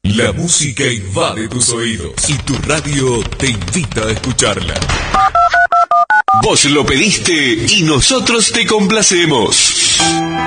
La música invade tus oídos y tu radio te invita a escucharla. Vos lo pediste y nosotros te complacemos.